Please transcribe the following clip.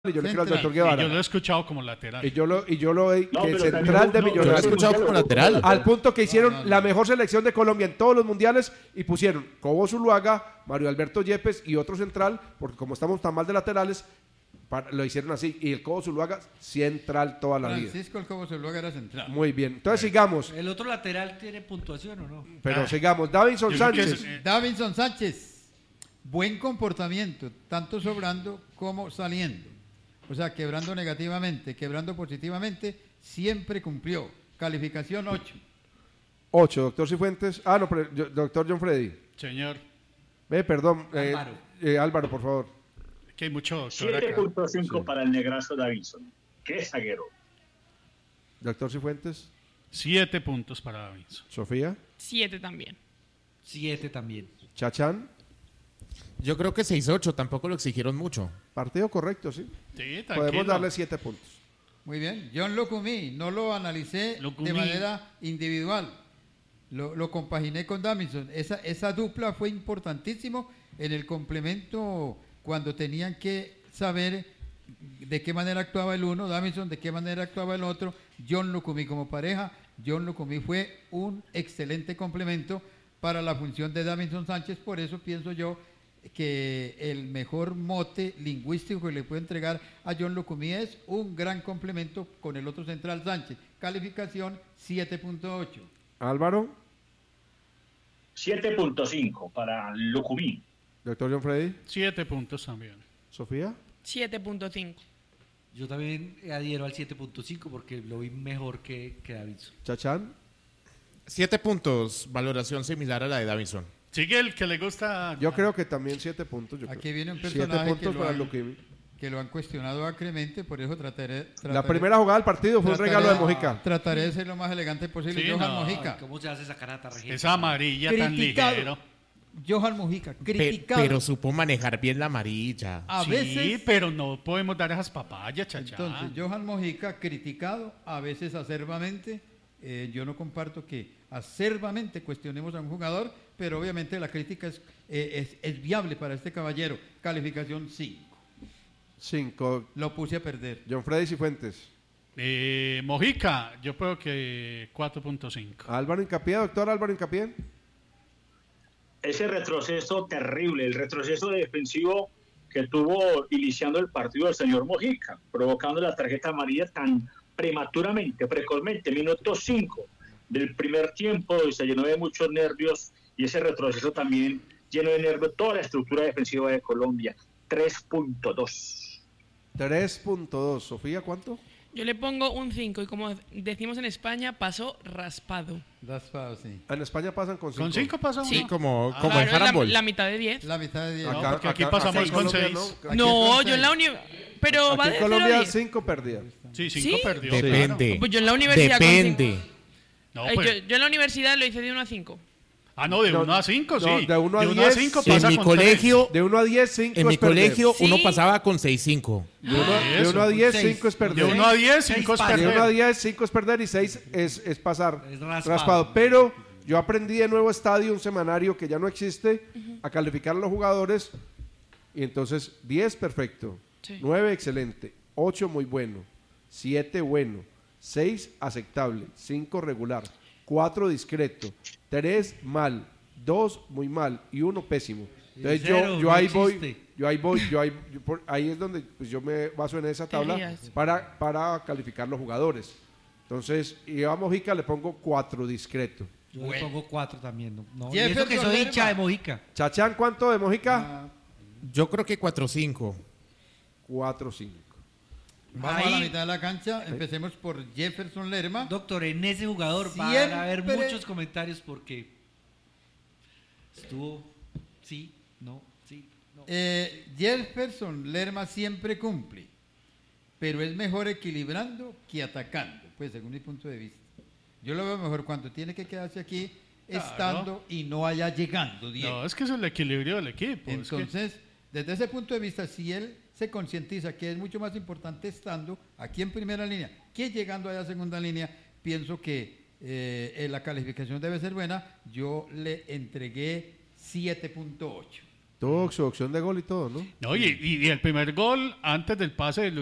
y yo le creo al doctor Y Guevara. yo lo he escuchado como lateral. Y yo lo que pero central de también- Yo lo he Millonarios. escuchado como lateral. Al punto que hicieron la mejor selección de Colombia en todos los mundiales y pusieron Cobo Zuluaga, Mario Alberto Yepes y otro central, porque como estamos tan mal de laterales, lo hicieron así. Y el Cobo Zuluaga central toda la vida. Francisco el Cobo Zuluaga era central. Muy bien. Entonces sigamos. ¿El otro lateral tiene puntuación o no? Pero sigamos. Davinson Yo creo que Sánchez. Davinson Sánchez, buen comportamiento, tanto sobrando como saliendo. O sea, quebrando negativamente, quebrando positivamente, siempre cumplió. Calificación 8. 8, doctor Cifuentes. No, pero, doctor John Freddy. Señor, Perdón. Álvaro. Álvaro, por favor. que hay mucho doctor acá. 7.5 para el negrazo Davinson. Qué zaguero. Doctor Cifuentes. 7 puntos para Davinson. Sofía. 7 también. 7 también. Chachán. Yo creo que 6-8, tampoco lo exigieron mucho. Partido correcto, sí. Sí, tranquilo. Podemos darle 7 puntos. Muy bien. John Locumí, no lo analicé Locumí. de manera individual. Lo compaginé con Davinson. Esa dupla fue importantísimo en el complemento cuando tenían que saber de qué manera actuaba el uno, Davinson, de qué manera actuaba el otro. John Locumí como pareja. John Locumí fue un excelente complemento para la función de Davinson Sánchez. Por eso pienso yo que el mejor mote lingüístico que le puedo entregar a John Locumí es un gran complemento con el otro central Sánchez. Calificación 7.8. Álvaro. 7.5 para Lucumí. Doctor John Freddy. 7 puntos también. Sofía. 7.5. Yo también adhiero al 7.5 porque lo vi mejor que Davinson. Chachán. 7 puntos, valoración similar a la de Davinson. Sigue el que le gusta. Yo creo que también 7 puntos. Yo Aquí creo. viene un 7 personaje puntos para Luquimi. que lo han cuestionado acremente, por eso La primera jugada del partido fue un regalo de Mojica. Trataré de ser lo más elegante posible. Sí, Johan no. Mojica. ¿Cómo se hace esa carata, Regina? Esa amarilla tan Criticado. ligero. Johan Mojica, criticado. Pero supo manejar bien la amarilla. A Sí, veces, pero no podemos dar esas papayas, chachá. entonces, Johan Mojica, criticado, a veces acerbamente. Yo no comparto que acerbamente cuestionemos a un jugador, pero obviamente la crítica es viable para este caballero. Calificación 5. 5. Lo puse a perder. John Freddy Cifuentes. Mojica, yo creo que 4.5. Álvaro Hincapié, doctor Álvaro Hincapié. Ese retroceso terrible, el retroceso defensivo que tuvo iniciando el partido del señor Mojica, provocando la tarjeta amarilla tan prematuramente, precozmente, minuto 5 del primer tiempo, y se llenó de muchos nervios, y ese retroceso también llenó de nervios toda la estructura defensiva de Colombia. 3.2. 3.2. Sofía, ¿cuánto? Yo le pongo un 5 y como decimos en España, pasó raspado. Raspado, sí. En España pasan con 5. ¿Con 5 pasa uno? Sí. como en Claro, Harambol. la mitad de 10. La mitad de 10. No, porque aquí pasamos con 6. No, yo en la pero va Aquí de en 0 a Colombia 10. 5 perdía. Sí, 5 ¿Sí? perdió. Depende. Pues yo en la universidad Depende. No, Yo, pues, yo en la universidad lo hice de 1 a 5. no, de No, 1 a 5, no, sí. de 1 a 10. 5 En pasa mi con colegio, De 1 a 10, 5 en mi es perder. colegio Sí. uno pasaba con 6-5. De 1 a 10, 5 es 3. perder. De 1 a 10, 5 es Seis De perder. 1 a 10, 5 es perder y 6 es pasar. Es raspado. Raspado. Pero yo aprendí de Nuevo Estadio, un semanario que ya no existe, a calificar a los jugadores. Y entonces 10 perfecto, Sí. 9 excelente, 8 muy bueno, 7 bueno, 6 aceptable, 5 regular, 4 discreto, 3 mal, 2 muy mal y 1 pésimo. Entonces Cero, yo no ahí existe. voy, ahí es donde pues, yo me baso en esa tabla rías. para calificar los jugadores. Entonces, y a Mojica le pongo 4 discreto. Yo le pongo 4 también. No. Y Jefferson eso que soy Lerma. hincha de Mojica. Chachán, ¿cuánto de Mojica? Yo creo que 4-5. 4-5. Vamos a la Ahí- mitad de la cancha. Empecemos por Jefferson Lerma. Doctor, en ese jugador van Siempre- a haber muchos comentarios porque estuvo sí, no. Jefferson Lerma siempre cumple, pero es mejor equilibrando que atacando, pues según mi punto de vista. Yo lo veo mejor cuando tiene que quedarse aquí Claro. estando y no allá llegando, Diego. No, es que es el equilibrio del equipo. es que- Entonces, desde ese punto de vista, si él se concientiza que es mucho más importante estando aquí en primera línea que llegando allá a segunda línea, pienso que la calificación debe ser buena. Yo le entregué 7.8. Tuvo su opción de gol y todo, ¿no? No, y el primer gol antes del pase de